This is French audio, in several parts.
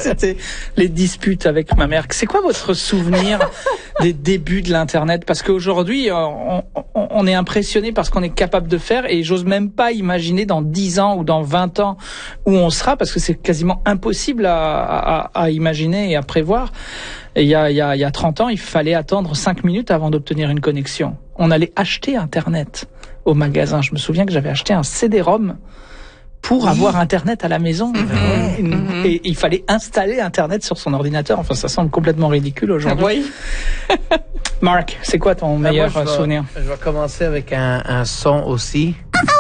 c'était les disputes avec ma mère. C'est quoi votre souvenir des débuts de l'Internet? Parce qu'aujourd'hui, on est impressionné par ce qu'on est capable de faire et j'ose même pas imaginer dans 10 ans ou dans 20 ans où on sera, parce que c'est quasiment impossible à imaginer et à prévoir. Et il y a 30 ans, il fallait attendre 5 minutes avant d'obtenir une connexion. On allait acheter Internet au magasin. Je me souviens que j'avais acheté un CD-ROM pour avoir Internet à la maison. Et il fallait installer Internet sur son ordinateur. Enfin, ça semble complètement ridicule aujourd'hui. Marc, c'est quoi ton meilleur souvenir? Je vais commencer avec un son aussi.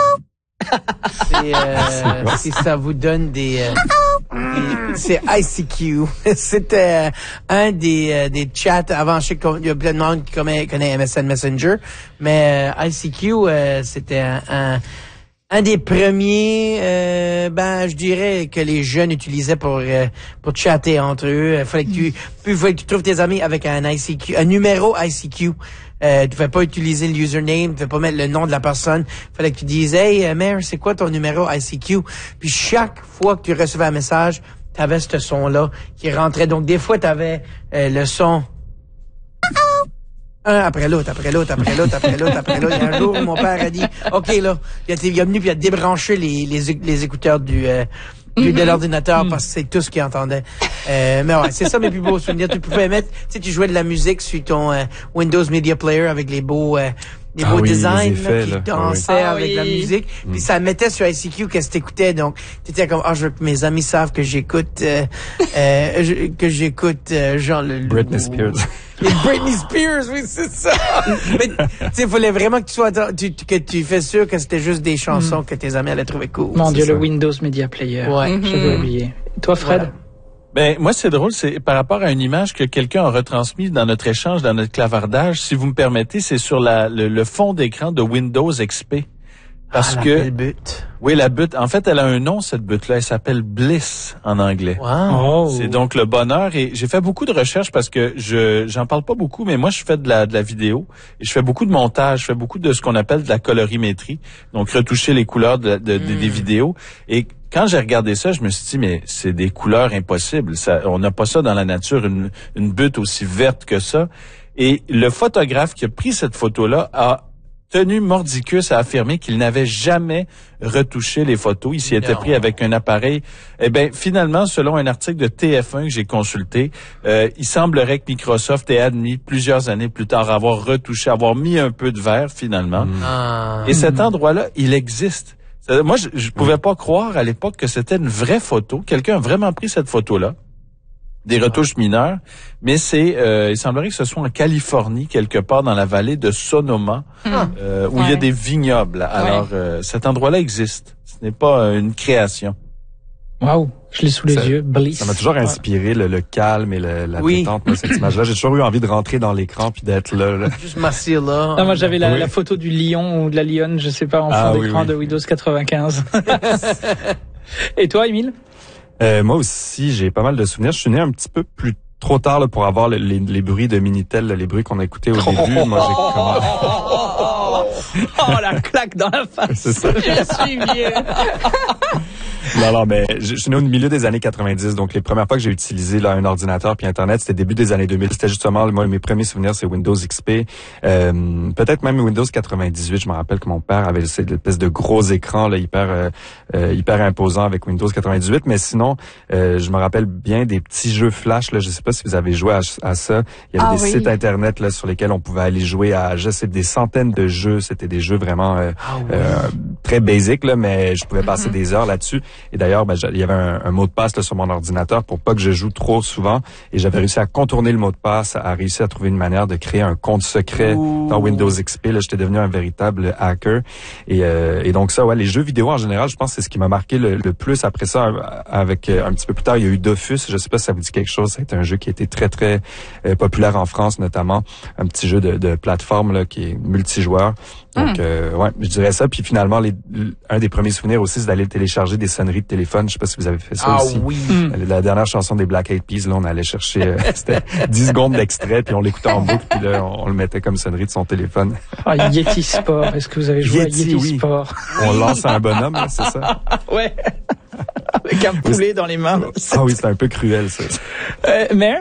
Si ça vous donne c'est ICQ. C'était un des chats avant. Je sais qu'il y a plein de monde qui connaît MSN Messenger, mais ICQ c'était un des premiers, je dirais que les jeunes utilisaient pour chatter entre eux. Fallait que tu trouves tes amis avec un ICQ, un numéro ICQ. Tu pouvais pas utiliser le username, tu pouvais pas mettre le nom de la personne. Fallait que tu dises, hey, Mère, c'est quoi ton numéro ICQ? Puis chaque fois que tu recevais un message, t'avais ce son-là qui rentrait. Donc, des fois, t'avais le son un après l'autre, après l'autre, après l'autre, après l'autre, après l'autre. Il y a un jour où mon père a dit, OK, là, il est venu puis il a débranché les écouteurs de l'ordinateur parce que c'est tout ce qu'il entendait. Mais ouais, c'est ça mes plus beaux souvenirs. Tu pouvais mettre, tu jouais de la musique sur ton Windows Media Player avec les beaux designs effets, là, qui dansaient avec la musique. Puis ça mettait sur ICQ qu'est-ce que t'écoutais. Donc t'étais comme je veux que mes amis savent que j'écoute genre le Britney Spears. Et Britney Spears, oui, c'est ça. Mais il fallait vraiment que tu fais sûr que c'était juste des chansons que tes amis allaient trouver cool. Mon Dieu, le Windows Media Player. Ouais, j'avais oublié. Toi, Fred? Voilà. Ben, moi, c'est drôle, c'est par rapport à une image que quelqu'un a retransmise dans notre échange, dans notre clavardage. Si vous me permettez, c'est sur le fond d'écran de Windows XP. Parce que la butte. Oui, la butte. En fait, elle a un nom, cette butte-là. Elle s'appelle Bliss en anglais. Wow. C'est donc le bonheur. Et j'ai fait beaucoup de recherches parce que j'en parle pas beaucoup, mais moi, je fais de la vidéo et je fais beaucoup de montage. Je fais beaucoup de ce qu'on appelle de la colorimétrie. Donc, retoucher les couleurs des vidéos. Et quand j'ai regardé ça, je me suis dit, mais c'est des couleurs impossibles. On n'a pas ça dans la nature, une butte aussi verte que ça. Et le photographe qui a pris cette photo-là a tenu mordicus à affirmer qu'il n'avait jamais retouché les photos. Il s'y était pris avec un appareil. Eh bien, finalement, selon un article de TF1 que j'ai consulté, il semblerait que Microsoft ait admis plusieurs années plus tard avoir retouché, avoir mis un peu de vert finalement. Et cet endroit-là, il existe. Moi, je pouvais pas croire à l'époque que c'était une vraie photo. Quelqu'un a vraiment pris cette photo-là. Des retouches mineures, mais il semblerait que ce soit en Californie, quelque part dans la vallée de Sonoma, où il y a des vignobles. Alors, cet endroit-là existe. Ce n'est pas une création. Waouh, je l'ai sous les yeux. Bliss. Ça m'a toujours inspiré le calme et la détente, moi, cette image-là. J'ai toujours eu envie de rentrer dans l'écran puis d'être là. Juste m'asseoir là. Non, moi j'avais la photo du lion ou de la lionne, je sais pas, en fond d'écran de Windows 95. Et toi, Émile? Moi aussi, j'ai pas mal de souvenirs. Je suis né un petit peu plus trop tard là, pour avoir les bruits de Minitel, les bruits qu'on a écoutés au début. Moi, j'ai la claque dans la face. C'est ça. Je suis vieux. Non, mais je suis né au milieu des années 90, donc les premières fois que j'ai utilisé un ordinateur puis Internet, c'était début des années 2000. C'était justement, moi, mes premiers souvenirs, c'est Windows XP, peut-être même Windows 98. Je me rappelle que mon père avait cette espèce de gros écran là, hyper imposant avec Windows 98. Mais sinon, je me rappelle bien des petits jeux Flash. Là, je sais pas si vous avez joué à ça. Il y avait des sites Internet là sur lesquels on pouvait aller jouer à, je sais, des centaines de jeux. C'était des jeux vraiment très basiques là, mais je pouvais passer des heures là-dessus. Et d'ailleurs, il y avait un mot de passe là, sur mon ordinateur pour pas que je joue trop souvent. Et j'avais réussi à contourner le mot de passe, à réussir à trouver une manière de créer un compte secret dans Windows XP. Là, j'étais devenu un véritable hacker. Et donc ça, les jeux vidéo en général, je pense que c'est ce qui m'a marqué le plus. Après ça, avec un petit peu plus tard, il y a eu Dofus. Je sais pas si ça vous dit quelque chose. C'est un jeu qui a été très, très populaire en France, notamment. Un petit jeu de plateforme là, qui est multijoueur. Donc, je dirais ça. Puis finalement, un des premiers souvenirs aussi, c'est d'aller télécharger des sonneries de téléphone. Je sais pas si vous avez fait ça aussi. Oui. La dernière chanson des Black Eyed Peas, là, on allait chercher, c'était 10 secondes d'extrait, puis on l'écoutait en boucle, puis là, on le mettait comme sonnerie de son téléphone. Yeti Sport. Est-ce que vous avez joué à Yeti Sport? On lance un bonhomme, là, c'est ça? Ouais. avec un poulet dans les mains. Ah oui, c'est un peu cruel, ça. Mère?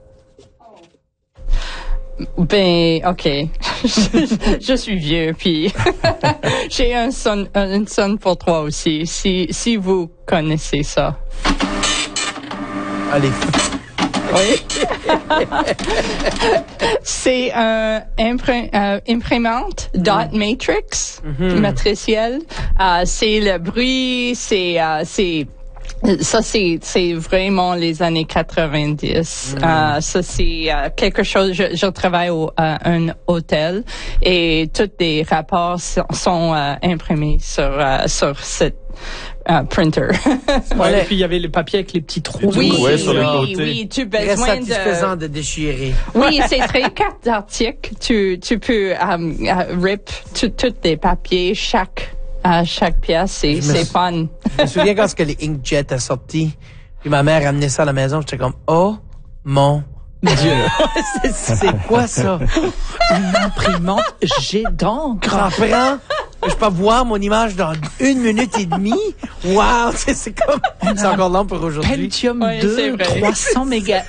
Ben, ok. Je suis vieux, puis j'ai un son pour toi aussi. Si vous connaissez ça. Allez. Oui. C'est un imprimante dot matrix matricielle. C'est le bruit, ça, c'est vraiment les années 90. Ça, c'est quelque chose. Je travaille à un hôtel et tous les rapports sont imprimés sur cette printer. Ouais, et puis il y avait le papier avec les petits trous. Oui, Ouais, sur les côtés. oui, tu as C'est besoin satisfaisant de déchirer. Oui, c'est très carte d'article. Tu peux rip tous les papiers, chaque pièce, c'est fun. Je me souviens quand que les inkjets a sorti, puis ma mère amenait ça à la maison, j'étais comme, oh mon Dieu. C'est quoi ça? Une imprimante jet d'encre. J'en je peux voir mon image dans 1 minute et demie. Wow, c'est comme, c'est encore long pour aujourd'hui. Pentium Ouais, 2, 300 MHz.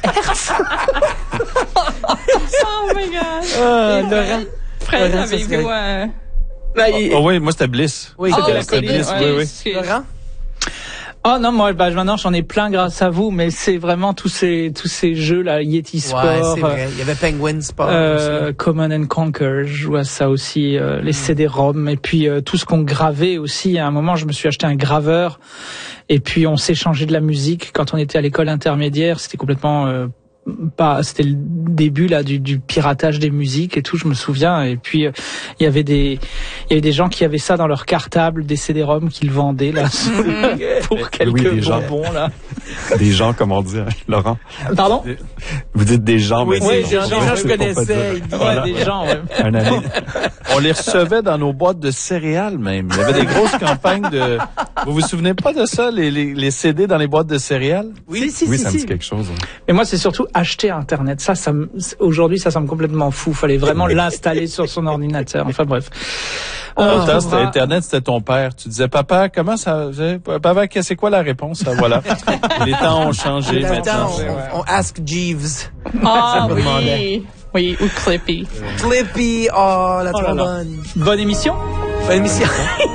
Oh my God. Laurent. Fred, Laurent, ça avez-vous serait- Oh oui, moi c'était Bliss. Oui, C'était la C'était colline, Bliss, ouais. oui. Laurent? Oh non, moi, maintenant, j'en ai plein grâce à vous, mais c'est vraiment tous ces jeux là, Yeti Sport. Ouais, c'est vrai. Il y avait Penguin Sport aussi. Command and Conquer, je joue à ça aussi, les CD-ROM, et puis tout ce qu'on gravait aussi. À un moment, je me suis acheté un graveur, et puis on s'échangeait de la musique quand on était à l'école intermédiaire. C'était complètement c'était le début là du piratage des musiques et tout, je me souviens. Et puis il y avait des gens qui avaient ça dans leur cartable, des CD-ROM qu'ils vendaient là pour quelques bonbons là. Des gens, comme on dit, hein, Laurent. Pardon? Vous dites des gens, Oui, mais des c'est gens, je pour pas connaissais. dire. Ouais, des gens. Ouais. Un ami. On les recevait dans nos boîtes de céréales même. Il y avait des grosses campagnes de... Vous vous souvenez pas de ça, les CD dans les boîtes de céréales? Oui, Oui, ça me dit quelque chose. hein. Mais moi, c'est surtout acheter Internet. Aujourd'hui, ça semble complètement fou. Fallait vraiment l'installer sur son ordinateur. Enfin bref. Autant c'était Internet, c'était ton père. Tu disais, papa, comment ça... Papa, c'est quoi la réponse? Voilà. Les temps ont changé Dans le maintenant. temps, on ask Jeeves. Ah me demandait. oui, ou Clippy. Clippy, oh, la Oh là là. trombone. Bonne émission. Bonne émission.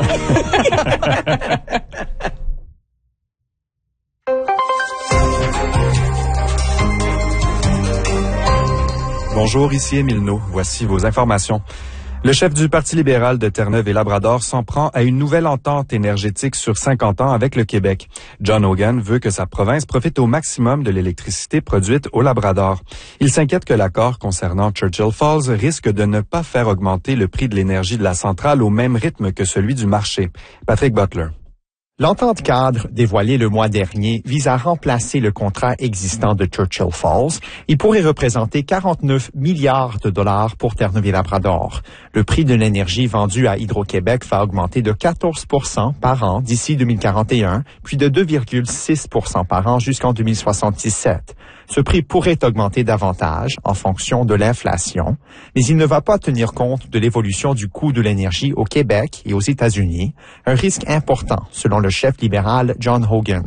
Bonjour, ici Émile No. Voici vos informations. Le chef du Parti libéral de Terre-Neuve et Labrador s'en prend à une nouvelle entente énergétique sur 50 ans avec le Québec. John Hogan veut que sa province profite au maximum de l'électricité produite au Labrador. Il s'inquiète que l'accord concernant Churchill Falls risque de ne pas faire augmenter le prix de l'énergie de la centrale au même rythme que celui du marché. Patrick Butler. L'entente cadre dévoilée le mois dernier vise à remplacer le contrat existant de Churchill Falls. Il pourrait représenter 49 milliards de dollars pour Terre-Neuve et Labrador. Le prix de l'énergie vendue à Hydro-Québec va augmenter de 14 % par an d'ici 2041, puis de 2,6 % par an jusqu'en 2077. Ce prix pourrait augmenter davantage en fonction de l'inflation, mais il ne va pas tenir compte de l'évolution du coût de l'énergie au Québec et aux États-Unis, un risque important selon le chef libéral John Hogan.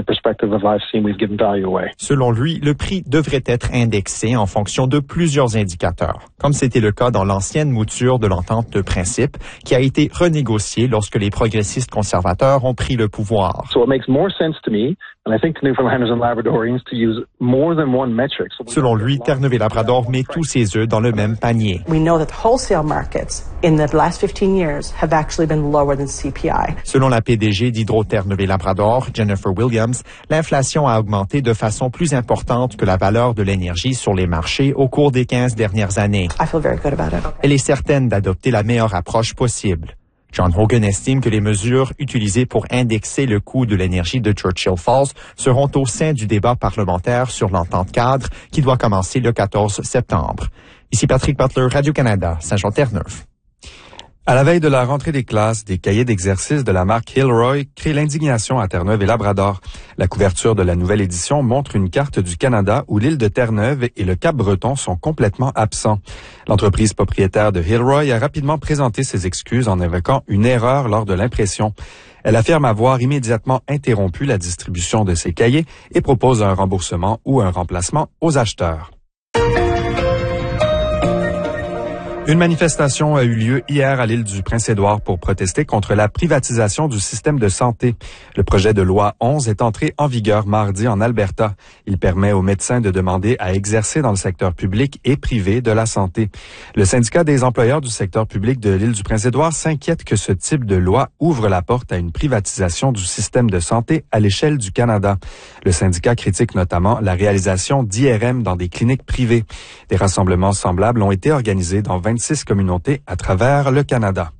Selon lui, le prix devrait être indexé en fonction de plusieurs indicateurs, comme c'était le cas dans l'ancienne mouture de l'entente de principe qui a été renégociée lorsque les progressistes conservateurs ont pris le pouvoir. Selon lui, Terre-Neuve et Labrador met tous ses œufs dans le même panier. Selon la PDG d'Hydro-Terre-Neuve et Labrador, Jennifer Williams, l'inflation a augmenté de façon plus importante que la valeur de l'énergie sur les marchés au cours des 15 dernières années. Elle est certaine d'adopter la meilleure approche possible. John Hogan estime que les mesures utilisées pour indexer le coût de l'énergie de Churchill Falls seront au sein du débat parlementaire sur l'entente cadre qui doit commencer le 14 septembre. Ici Patrick Butler, Radio-Canada, Saint-Jean-Terre-Neuve. À la veille de la rentrée des classes, des cahiers d'exercice de la marque Hilroy créent l'indignation à Terre-Neuve et Labrador. La couverture de la nouvelle édition montre une carte du Canada où l'île de Terre-Neuve et le Cap-Breton sont complètement absents. L'entreprise propriétaire de Hilroy a rapidement présenté ses excuses en évoquant une erreur lors de l'impression. Elle affirme avoir immédiatement interrompu la distribution de ces cahiers et propose un remboursement ou un remplacement aux acheteurs. Une manifestation a eu lieu hier à l'île du Prince-Édouard pour protester contre la privatisation du système de santé. Le projet de loi 11 est entré en vigueur mardi en Alberta. Il permet aux médecins de demander à exercer dans le secteur public et privé de la santé. Le syndicat des employeurs du secteur public de l'île du Prince-Édouard s'inquiète que ce type de loi ouvre la porte à une privatisation du système de santé à l'échelle du Canada. Le syndicat critique notamment la réalisation d'IRM dans des cliniques privées. Des rassemblements semblables ont été organisés dans 26 communautés à travers le Canada.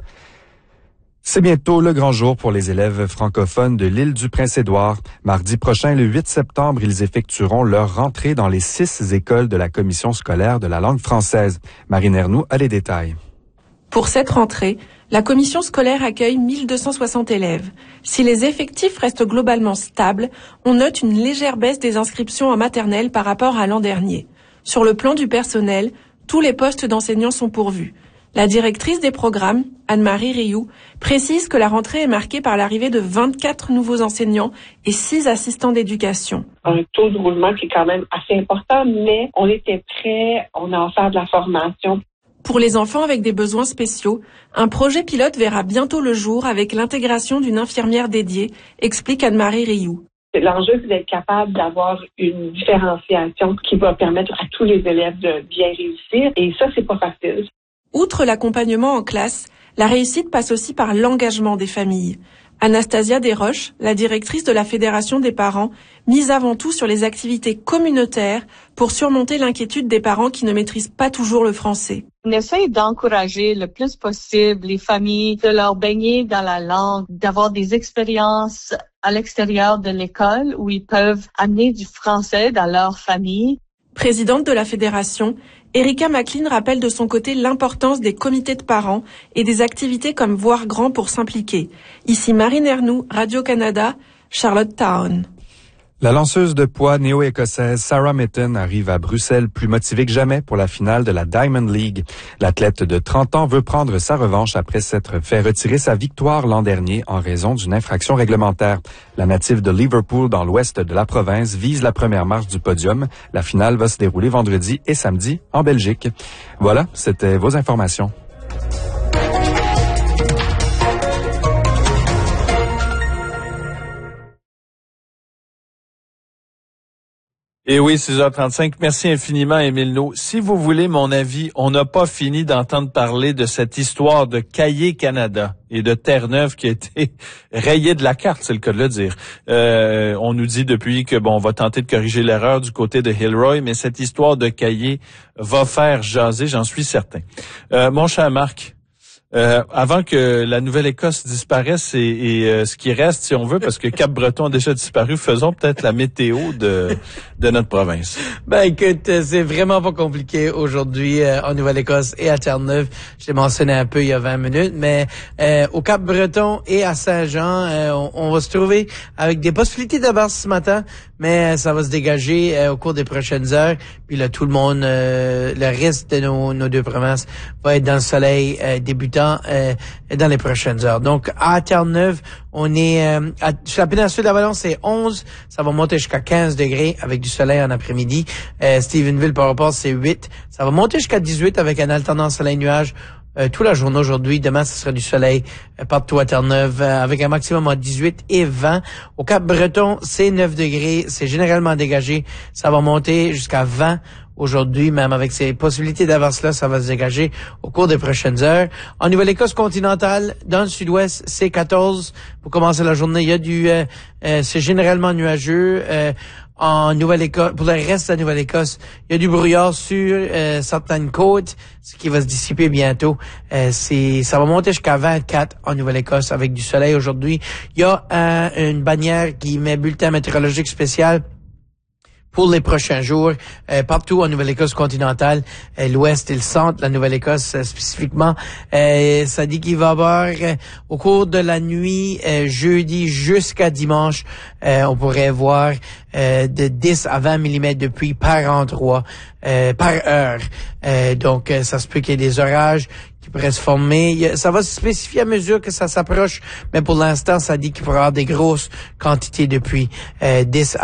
C'est bientôt le grand jour pour les élèves francophones de l'île du Prince-Édouard. Mardi prochain, le 8 septembre, ils effectueront leur rentrée dans les 6 écoles de la Commission scolaire de la langue française. Marine Ernoux a les détails. Pour cette rentrée, la commission scolaire accueille 1260 élèves. Si les effectifs restent globalement stables, on note une légère baisse des inscriptions en maternelle par rapport à l'an dernier. Sur le plan du personnel, tous les postes d'enseignants sont pourvus. La directrice des programmes, Anne-Marie Rioux, précise que la rentrée est marquée par l'arrivée de 24 nouveaux enseignants et 6 assistants d'éducation. Un taux de roulement qui est quand même assez important, mais on était prêts, on a offert de la formation. Pour les enfants avec des besoins spéciaux, un projet pilote verra bientôt le jour avec l'intégration d'une infirmière dédiée, explique Anne-Marie Rioux. L'enjeu, c'est d'être capable d'avoir une différenciation qui va permettre à tous les élèves de bien réussir. Et ça, c'est pas facile. Outre l'accompagnement en classe, la réussite passe aussi par l'engagement des familles. Anastasia Desroches, la directrice de la Fédération des parents, mise avant tout sur les activités communautaires pour surmonter l'inquiétude des parents qui ne maîtrisent pas toujours le français. On essaie d'encourager le plus possible les familles, de leur baigner dans la langue, d'avoir des expériences à l'extérieur de l'école où ils peuvent amener du français dans leur famille. Présidente de la fédération, Erika McLean rappelle de son côté l'importance des comités de parents et des activités comme Voir grand pour s'impliquer. Ici Marine Ernoux, Radio-Canada, Charlottetown. La lanceuse de poids néo-écossaise Sarah Mitten arrive à Bruxelles plus motivée que jamais pour la finale de la Diamond League. L'athlète de 30 ans veut prendre sa revanche après s'être fait retirer sa victoire l'an dernier en raison d'une infraction réglementaire. La native de Liverpool dans l'ouest de la province vise la première marche du podium. La finale va se dérouler vendredi et samedi en Belgique. Voilà, c'était vos informations. Et oui, 6h35. Merci infiniment, Émile No. Si vous voulez mon avis, on n'a pas fini d'entendre parler de cette histoire de Cahiers Canada et de Terre-Neuve qui a été rayée de la carte, c'est le cas de le dire. On nous dit depuis que on va tenter de corriger l'erreur du côté de Hillroy, mais cette histoire de Cahiers va faire jaser, j'en suis certain. Mon cher Marc, avant que la Nouvelle-Écosse disparaisse et ce qui reste, si on veut, parce que Cap-Breton a déjà disparu, faisons peut-être la météo de notre province. Ben écoute, c'est vraiment pas compliqué aujourd'hui en Nouvelle-Écosse et à Terre-Neuve. Je l'ai mentionné un peu il y a 20 minutes, mais au Cap-Breton et à Saint-Jean, on va se trouver avec des possibilités d'averse ce matin, mais ça va se dégager au cours des prochaines heures. Puis là, tout le monde, le reste de nos deux provinces va être dans le soleil débutant dans les prochaines heures. Donc, à Terre-Neuve, on est sur la péninsule de la Valence, c'est 11. Ça va monter jusqu'à 15 degrés avec du soleil en après-midi. Stephenville, par rapport, c'est 8. Ça va monter jusqu'à 18 avec un alternance soleil-nuage toute la journée aujourd'hui. Demain, ce sera du soleil partout à Terre-Neuve avec un maximum à 18 et 20. Au Cap-Breton, c'est 9 degrés. C'est généralement dégagé. Ça va monter jusqu'à 20. Aujourd'hui, même avec ces possibilités d'averse-là, ça va se dégager au cours des prochaines heures. En Nouvelle-Écosse continentale, dans le sud-ouest, c'est 14. Pour commencer la journée, il y a c'est généralement nuageux. En Nouvelle-Écosse, pour le reste de la Nouvelle-Écosse, il y a du brouillard sur certaines côtes, ce qui va se dissiper bientôt. Ça va monter jusqu'à 24 en Nouvelle-Écosse avec du soleil aujourd'hui. Il y a une bannière qui met bulletin météorologique spécial pour les prochains jours, partout en Nouvelle-Écosse continentale, l'ouest et le centre, la Nouvelle-Écosse spécifiquement. Ça dit qu'il va y avoir au cours de la nuit, jeudi jusqu'à dimanche, on pourrait voir de 10 à 20 mm de pluie par endroit, par heure. Donc, ça se peut qu'il y ait des orages qui pourraient se former. Ça va se spécifier à mesure que ça s'approche, mais pour l'instant, ça dit qu'il pourra y avoir des grosses quantités de pluie, 10